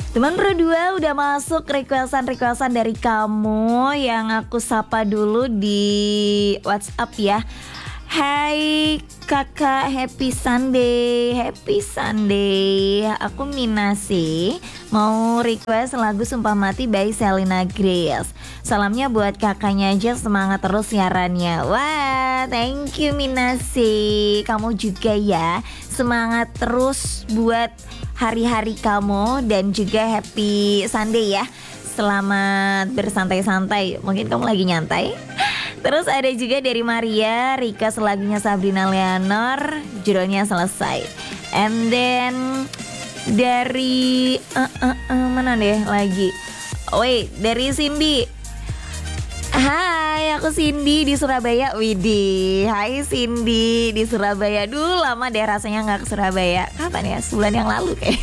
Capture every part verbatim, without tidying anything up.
Teman Pro dua udah masuk requestan-requestan dari kamu yang aku sapa dulu di WhatsApp ya. Hai kakak, happy Sunday, happy Sunday. Aku Minasi, mau request lagu Sumpah Mati by Selena Grace. Salamnya buat kakaknya aja, semangat terus siarannya. Wah, thank you Minasi. Kamu juga ya, semangat terus buat hari-hari kamu dan juga happy Sunday ya. Selamat bersantai-santai, mungkin kamu lagi nyantai. Terus ada juga dari Maria, Rika lagunya Sabrina Leonor, judulnya Selesai. And then dari uh, uh, uh, mana deh lagi? Wait, dari Cindy. Hai, aku Cindy di Surabaya. Widih, hai Cindy di Surabaya. Dulu lama deh rasanya nggak ke Surabaya. Kapan ya? Sebulan yang lalu kayak.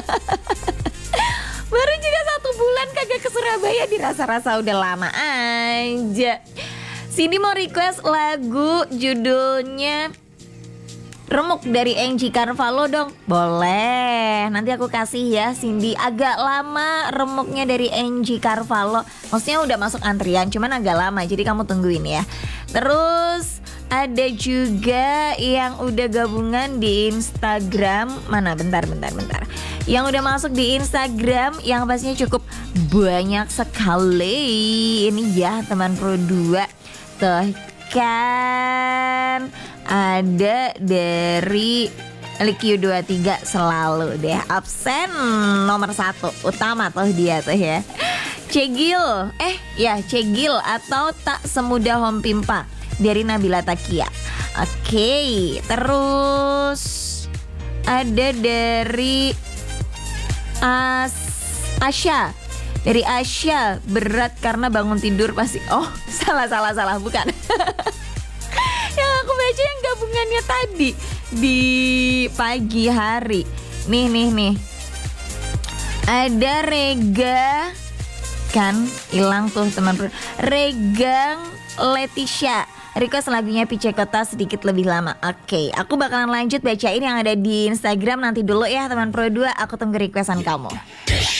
Baru juga satu bulan kagak ke Surabaya, dirasa-rasa udah lama aja. Cindy mau request lagu judulnya Remuk dari Angie Carvalho dong. Boleh, nanti aku kasih ya Cindy. Agak lama remuknya dari Angie Carvalho. Maksudnya udah masuk antrian, cuman agak lama, jadi kamu tungguin ya. Terus ada juga yang udah gabungan di Instagram. Mana, bentar, bentar, bentar. Yang udah masuk di Instagram, yang pastinya cukup banyak sekali. Ini ya teman Pro dua. Tuh kan ada dari Likiu dua puluh tiga selalu deh absen nomor satu utama tuh dia tuh ya. Cegil, eh ya Cegil atau Tak Semudah Hom Pimpa dari Nabila Takia. Oke, terus ada dari As Asya. Dari Asya, berat karena bangun tidur pasti. Oh, salah salah salah bukan. Yang aku baca yang gabungannya tadi di pagi hari. Nih nih nih. Ada Rega, kan hilang tuh teman. Regang Leticia, request lagunya Pice Kota sedikit lebih lama. Oke, aku bakalan lanjut bacain yang ada di Instagram nanti dulu ya teman Pro dua. Aku tunggu requestan kamu.